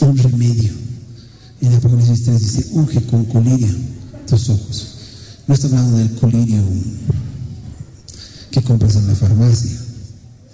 un remedio. En Apocalipsis 3 dice, unge con colirio tus ojos. No está hablando del colirio que compras en la farmacia.